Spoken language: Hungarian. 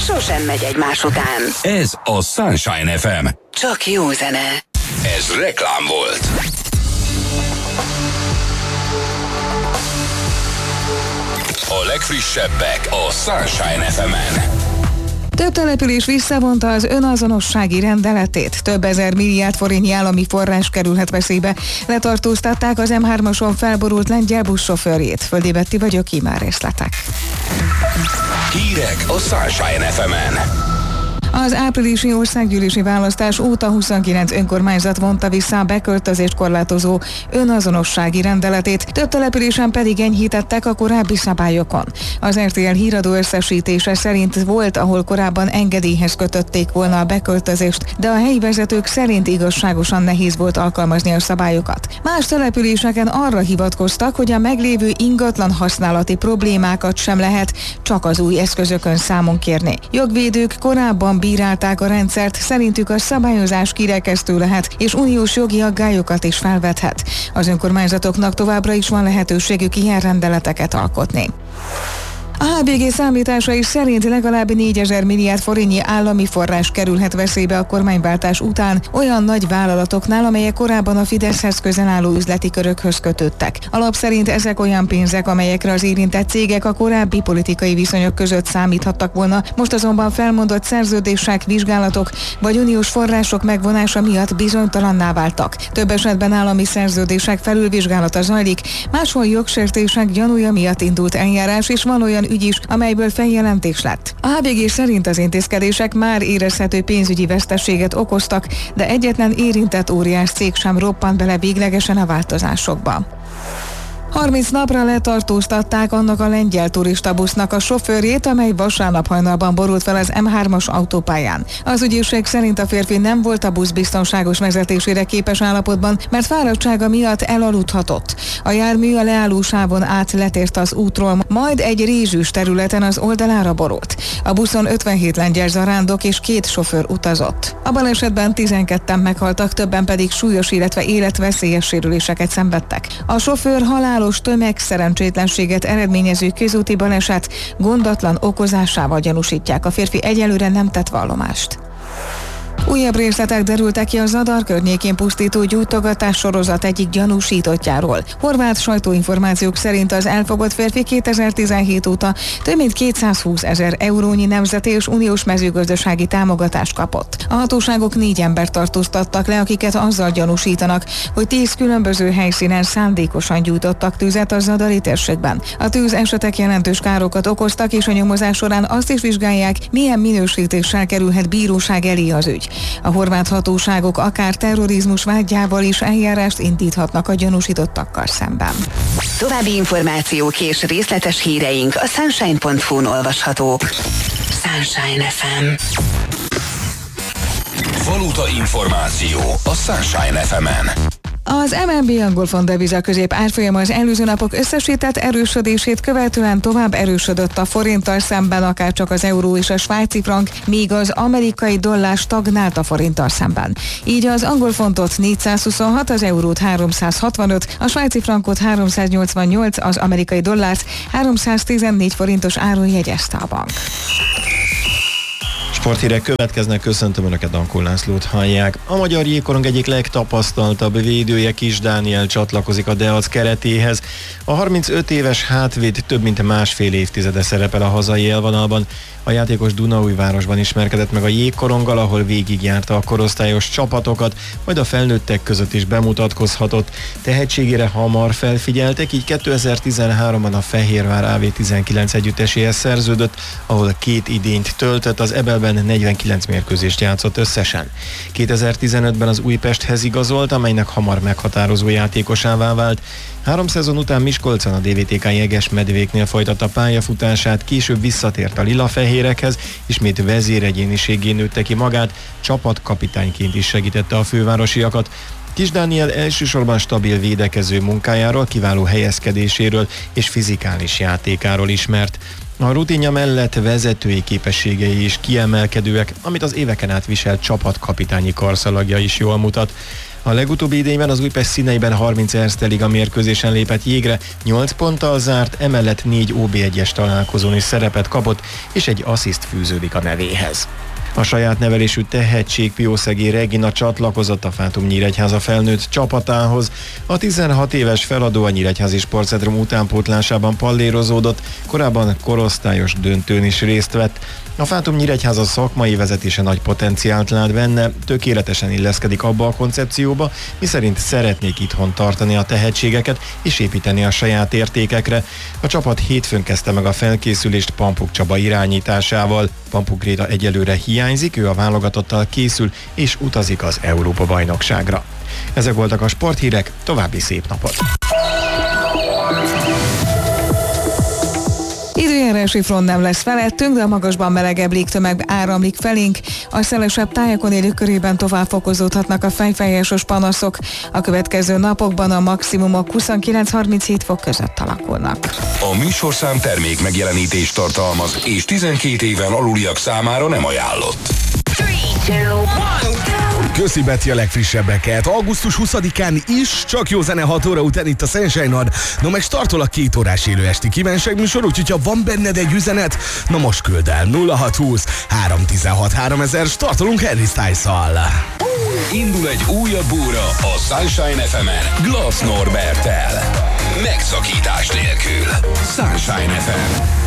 sosem megy egymás után. Ez a Sunshine FM. Csak jó zene. Ez reklám volt. A legfrissebbek a Sunshine FM-en. Több település visszavonta az önazonossági rendeletét. Több ezer milliárd forintnyi állami forrás kerülhet veszélybe. Letartóztatták az M3-ason felborult lengyel buszsofőrjét. Földi Betti vagyok, ki már részletek. Hírek a Sunshine FM-en. Az áprilisi országgyűlési választás óta 29 önkormányzat vonta vissza a beköltözést korlátozó önazonossági rendeletét, több településen pedig enyhítettek a korábbi szabályokon. Az RTL híradó összesítése szerint volt, ahol korábban engedélyhez kötötték volna a beköltözést, de a helyi vezetők szerint igazságosan nehéz volt alkalmazni a szabályokat. Más településeken arra hivatkoztak, hogy a meglévő ingatlan használati problémákat sem lehet csak az új eszközökön számon kérni. Jogvédők korábban bírálták a rendszert, szerintük a szabályozás kirekesztő lehet, és uniós jogi aggályokat is felvethet. Az önkormányzatoknak továbbra is van lehetőségük ilyen rendeleteket alkotni. A HBG számításai szerint legalább 4000 milliárd forintnyi állami forrás kerülhet veszélybe a kormányváltás után olyan nagy vállalatoknál, amelyek korábban a Fideszhez közel álló üzleti körökhöz kötődtek. A lap szerint ezek olyan pénzek, amelyekre az érintett cégek a korábbi politikai viszonyok között számíthattak volna, most azonban felmondott szerződések, vizsgálatok vagy uniós források megvonása miatt bizonytalanná váltak. Több esetben állami szerződések felülvizsgálata zajlik, máshol jogsértések gyanúja miatt indult eljárás, és van olyan ügy is, amelyből feljelentés lett. A HBG szerint az intézkedések már érezhető pénzügyi veszteséget okoztak, de egyetlen érintett óriás cég sem roppant bele véglegesen a változásokba. 30 napra letartóztatták annak a lengyel turistabusznak a sofőrjét, amely vasárnap hajnalban borult fel az M3-as autópályán. Az ügyészség szerint a férfi nem volt a busz biztonságos vezetésére képes állapotban, mert fáradtsága miatt elaludhatott. A jármű a leállósávon át letért az útról, majd egy rézsűs területen az oldalára borult. A buszon 57 lengyel zarándok és 2 sofőr utazott. A balesetben 12-en meghaltak, többen pedig súlyos, illetve életveszélyes sérüléseket szenvedtek. A sofőr halálos tömegszerencsétlenséget eredményező közúti baleset gondatlan okozásával gyanúsítják. A férfi egyelőre nem tett vallomást. Újabb részletek derültek ki a Zadar környékén pusztító gyújtogatás sorozat egyik gyanúsítottjáról. Horvát sajtóinformációk szerint az elfogott férfi 2017 óta több mint 220 000 eurónyi nemzeti és uniós mezőgazdasági támogatást kapott. A hatóságok 4 embert tartóztattak le, akiket azzal gyanúsítanak, hogy 10 különböző helyszínen szándékosan gyújtottak tüzet a zadari térségben. A tűz esetek jelentős károkat okoztak, és a nyomozás során azt is vizsgálják, milyen minősítéssel kerülhet bíróság elé az ügy. A horvát hatóságok akár terrorizmus vádjával is eljárást indíthatnak a gyanúsítottakkal szemben. További információk és részletes híreink a sunshine.hu-n olvashatók. Sunshine FM. Valuta információ a Sunshine FM-en. Az MNB angol font deviza közép árfolyama az előző napok összesített erősödését követően tovább erősödött a forinttal szemben, akárcsak az euró és a svájci frank, míg az amerikai dollár stagnált a forinttal szemben. Így az angol fontot 426, az eurót 365, a svájci frankot 388, az amerikai dollárt 314 forintos áron jegyezte a bank. Sporthírek következnek, köszöntöm Önöket, Dankó Lászlót hallják. A magyar jégkorong egyik legtapasztaltabb védője, Kis Dániel csatlakozik a Deac keretéhez. A 35 éves hátvéd több mint másfél évtizede szerepel a hazai élvonalban. A játékos Dunaújvárosban ismerkedett meg a jégkoronggal, ahol végigjárta a korosztályos csapatokat, majd a felnőttek között is bemutatkozhatott. Tehetségére hamar felfigyeltek, így 2013-ban a Fehérvár AV19 együtteséhez szerződött, ahol 2 idényt töltött, az EBEL-ben 49 mérkőzést játszott összesen. 2015-ben az Újpesthez igazolt, amelynek hamar meghatározó játékosává vált. 3 szezon után Miskolcon a DVTK Jegesmedvéknél folytatta pályafutását, később visszatért a lilafehérekhez, ismét vezéregyéniségén nőtte ki magát, csapatkapitányként is segítette a fővárosiakat. Kis Dániel elsősorban stabil védekező munkájáról, kiváló helyezkedéséről és fizikális játékáról ismert. A rutinja mellett vezetői képességei is kiemelkedőek, amit az éveken át viselt csapatkapitányi karszalagja is jól mutat. A legutóbbi idényben az Újpest színeiben 30 Erste Liga mérkőzésen lépett jégre, 8 ponttal zárt, emellett 4 OB1-es találkozón is szerepet kapott, és egy assziszt fűződik a nevéhez. A saját nevelésű tehetség Piószegi Regina csatlakozott a Fátum Nyíregyháza felnőtt csapatához. A 16 éves feladó a Nyíregyházi Sportcentrum utánpótlásában pallérozódott, korábban korosztályos döntőn is részt vett. A Fátum Nyíregyháza szakmai vezetése nagy potenciált lát benne, tökéletesen illeszkedik abba a koncepcióba, miszerint szeretnék itthon tartani a tehetségeket és építeni a saját értékekre. A csapat hétfőn kezdte meg a felkészülést Pampuk Csaba irányításával. Pampuk Gréta egyelőre hiányzik, ő a válogatottal készül és utazik az Európa-bajnokságra. Ezek voltak a sporthírek, további szép napot! Időjárási front nem lesz felettünk, de a magasban melegebb légtömeg áramlik felénk. A szelesebb tájakon élők körében tovább fokozódhatnak a fejfájásos panaszok. A következő napokban a maximumok 29-37 fok között alakulnak. A műsorszám termék megjelenítést tartalmaz, és 12 éven aluliak számára nem ajánlott. 3, 2, 1, go! Köszi Beti a legfrissebbeket. Augusztus 20-án is csak jó zene 6 óra után itt a Sunshine-on. No meg startol a 2 órás élő esti kívánságműsor, úgyhogy ha van benned egy üzenet, na most küld el 0620 316 3000, startolunk Harry Styles-szal. Indul egy újabb óra a Sunshine FM-en Glass Norberttel. Megszakítás nélkül. Sunshine FM.